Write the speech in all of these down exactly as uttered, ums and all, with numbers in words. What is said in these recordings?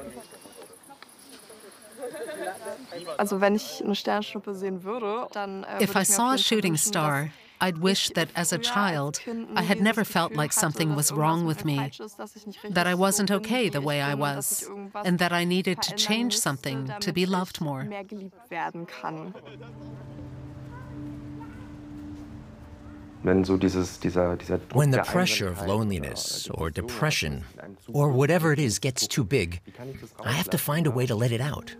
Also wenn ich eine Sternschnuppe sehen würde, dann äh, If würde I ich mir saw auf a jeden Fall shooting wünschen, star, dass I'd wish ich that as a früher als child, Kind I nie had never dieses felt Gefühl like hatte, something dass was irgendwas wrong mit with mir me, falsch ist, dass ich nicht that I richtig wasn't so bin, okay wie the ich way I bin und dass ich was, irgendwas and that I needed to verändern change müsste, something to damit be loved ich more. mehr geliebt werden kann. Wenn so dieses, dieser, dieser Druck When the der pressure of Einsamkeit loneliness oder or Depression, depression das einem zu or groß whatever it wird, is gets too big, wie kann ich das I have to rauslassen, find a ja? way to let it out.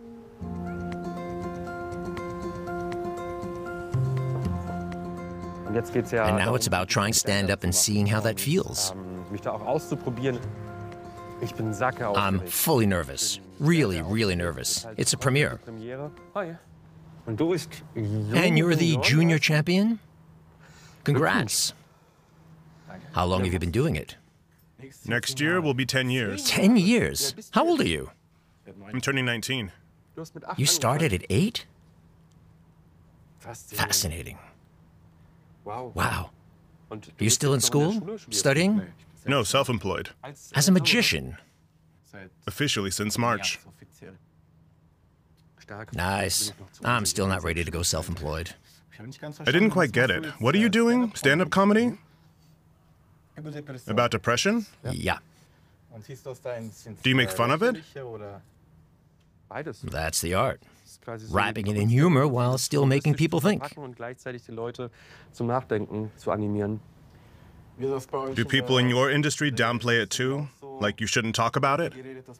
Und jetzt geht's ja And now darum, it's about trying stand-up and seeing how that feels. ähm, mich da auch auszuprobieren. Ich bin sacke I'm aufgeregt. fully nervous. Really, really nervous. It's a premiere. Premiere. Hi. Und du bist And you're the junior champion? Congrats. How long have you been doing it? Next year will be ten years. Ten years. How old are you? I'm turning nineteen. Du hast mit acht You started at eight? angefangen. Fascinating. Wow. Wow. Und du You bist still in jetzt noch der school? Schule, studierst Studying? No, self-employed. As a magician. Officially since March. Stark. Nice. I'm still not ready to go self-employed. I didn't quite get it. What are you doing? Stand-up comedy? About depression? Yeah, Do you make fun of it? Beides. that's the art. Das ist quasi so Wrapping die it in humor while still making people think. Verpacken und gleichzeitig die Leute zum Nachdenken zu animieren. Do people in your industry downplay it too? Like you shouldn't talk about it?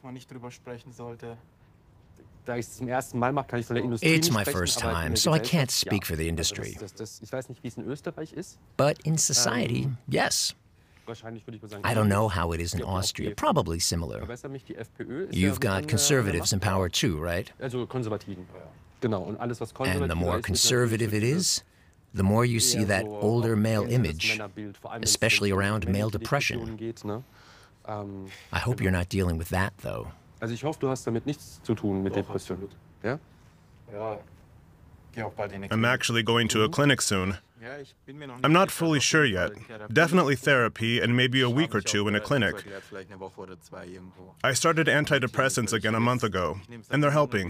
Da ich es zum ersten Mal mache, kann ich von der Industrie It's nicht my sprechen, first aber in time, der so I Gesellschaft, can't speak ja. for the Also industry. das, das, das, ich weiß nicht, wie es in Österreich ist. But in society, yes. Wahrscheinlich würde ich mal sagen, I don't know how it is in Austria. Probably similar. Verbessere mich, die FPÖ ist You've ja got conservatives in power too, right? Also Konservativen. Genau, und alles, was And konservativ the more ist, ist conservative it is, the more you see eher that so older auf male älteres image, Männerbild, vor allem, wenn's especially um around male männliche depression. Depressionen geht, ne? Ähm, I hope you're not dealing with that, though. Also ich hoffe, du hast damit nichts zu tun mit Depressionen. Ja? I'm actually going to a clinic soon. I'm not fully sure yet. Definitely therapy and maybe a week or two in a clinic. I started antidepressants again a month ago, and they're helping.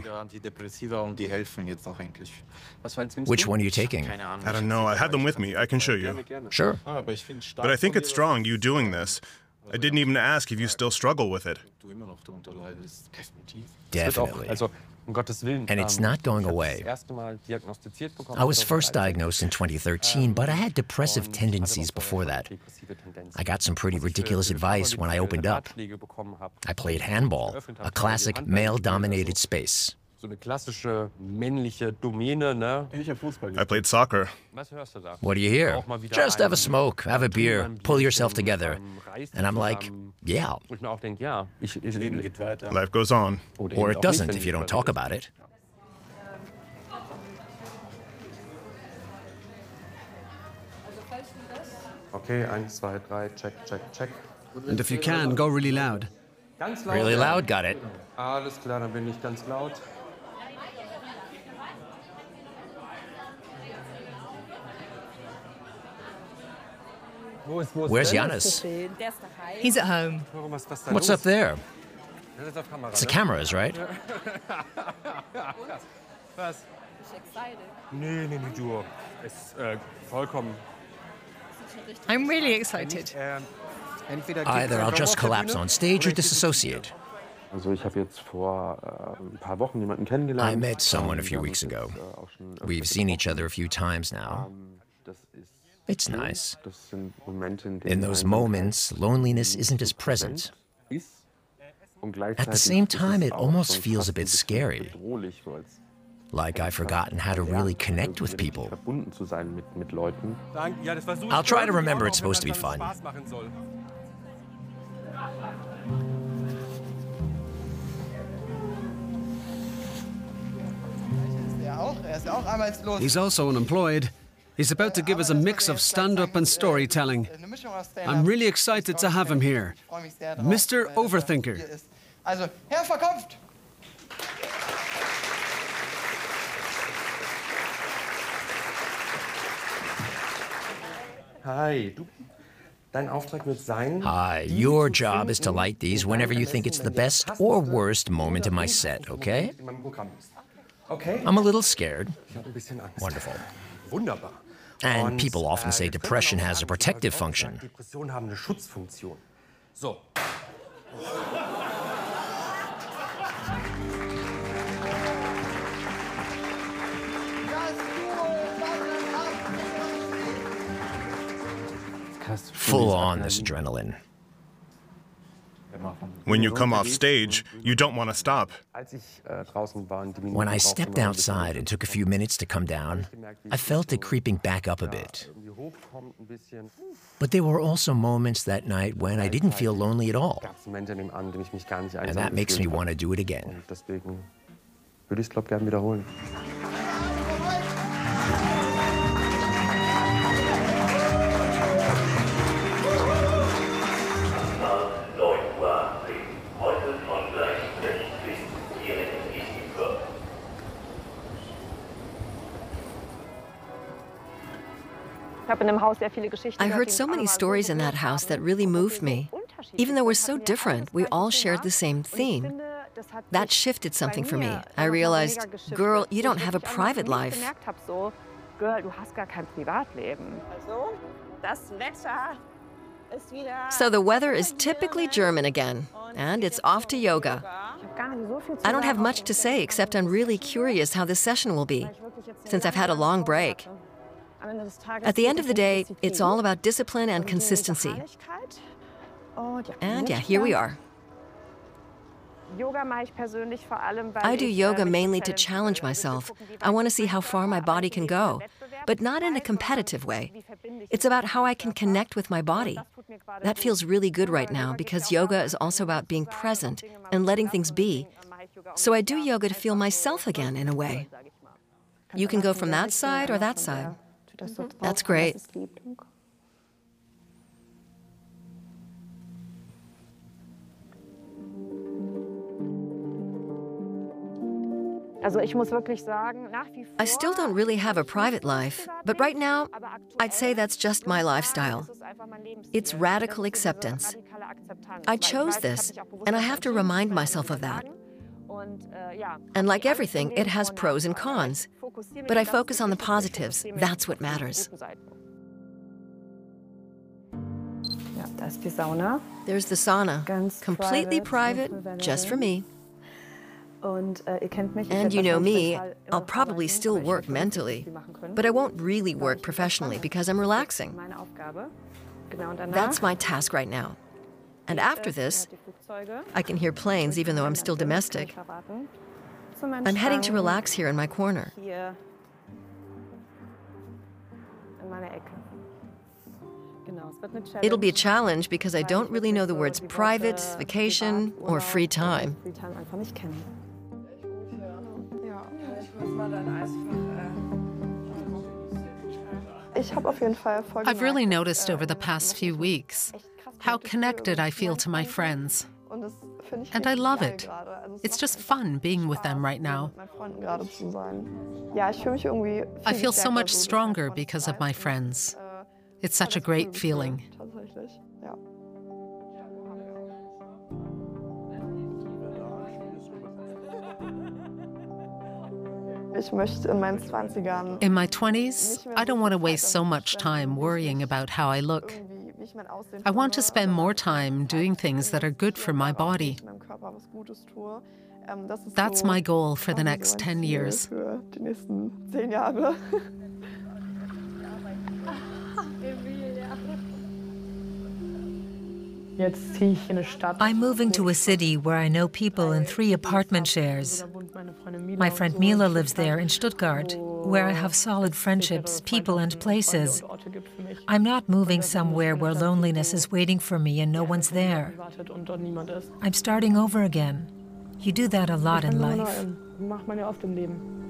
Which one are you taking? I don't know, I have them with me, I can show you. Sure. But I think it's strong, you doing this. I didn't even ask if you still struggle with it. Es wird auch, Definitely. also um Gottes Willen. And it's ähm, not going ich hab away. Das erste Mal diagnostiziert bekommen. I was first zweitausenddreizehn. diagnosed in twenty thirteen, but I had depressive Und tendencies hatte auch before vorher that. depressive Tendenzen. I got some pretty Was ich für- ridiculous für advice when I opened up. Ratschläge bekommen habe. I played handball, a classic male-dominated space. So eine klassische männliche Domäne, ne? I played soccer. Was hörst du da? What do you hear? Auch mal wieder Just have a ein- smoke, have a beer, ein pull yourself Bierchen, together. ähm, Reis And I'm like, zusammen. yeah. Wo ich mir auch denke, ja, ich, ich, Leben geht weiter. Life goes on. Oder Or eben it auch doesn't nicht, wenn if you die don't talk about it. Okay, eins, zwei, drei, check, check, check. And if you can, go really loud. Ganz laut. Really ja. loud, got it. Alles klar, dann bin ich ganz laut. Where's Giannis? He's at home. Warum, was, was da What's los? up there? Das ist auf Kamera, It's the ne? cameras, right? Was? Nee, nee, nee, du. Ist äh, vollkommen. I'm really excited. Äh, entweder geht Either der I'll Raum just auf der collapse Bühne on stage or oder ich gehe disassociate. Also ich habe jetzt vor äh, ein paar Wochen jemanden I kennengelernt. met someone a Ähm, few wir haben weeks uns ago. jetzt, äh, auch schon öfter We've seen each getroffen. other a few times now. Ähm, das ist It's schön. nice. Das sind Momente, in denen In those Einsamkeit moments, loneliness nicht isn't so as present. ist. Und At the gleichzeitig same ist es time, it auch almost schon feels fast a bit ein bisschen scary. bedrohlich, so als Like I've forgotten how to really connect with people. verbunden zu sein mit, mit Leuten. I'll try to remember it's supposed to be fun. He's also unemployed. He's about to give us a mix of stand-up and storytelling. I'm really excited to have him here. Mister Overthinker. Also, Herr Verkopft! Hi, du. Hi, your job is to light these whenever you think it's the best or worst moment in my set, okay? I'm a little scared. Wonderful. And people often say depression has a protective function. Full on this adrenaline. When you come off stage, you don't want to stop. When I stepped outside and took a few minutes to come down, I felt it creeping back up a bit. But there were also moments that night when I didn't feel lonely at all. And that makes me want to do it again. I heard so many stories in that house that really moved me. Even though we're so different, we all shared the same theme. That shifted something for me. I realized, girl, you don't have a private life. So the weather is typically German again, and it's off to yoga. I don't have much to say except I'm really curious how this session will be, since I've had a long break. At the end of the day, it's all about discipline and consistency. And yeah, here we are. I do yoga mainly to challenge myself. I want to see how far my body can go, but not in a competitive way. It's about how I can connect with my body. That feels really good right now because yoga is also about being present and letting things be. So I do yoga to feel myself again in a way. You can go from that side or that side. That's great. I still don't really have a private life, but right now, I'd say that's just my lifestyle. It's radical acceptance. I chose this, and I have to remind myself of that. And like everything, it has pros and cons. But I focus on the positives. That's what matters. There's the sauna, completely private, just for me. And you know me, I'll probably still work mentally, but I won't really work professionally because I'm relaxing. That's my task right now. And after this, I can hear planes even though I'm still domestic. I'm heading to relax here in my corner. It'll be a challenge because I don't really know the words private, vacation, or free time. I've really noticed over the past few weeks how connected I feel to my friends. And I love it. It's just fun being with them right now. I feel so much stronger because of my friends. It's such a great feeling. In my twenties, I don't want to waste so much time worrying about how I look. I want to spend more time doing things that are good for my body. That's my goal for the next ten years. I'm moving to a city where I know people in three apartment shares. My friend Mila lives there in Stuttgart, where I have solid friendships, people and places. I'm not moving somewhere where loneliness is waiting for me and no one's there. I'm starting over again. You do that a lot in life.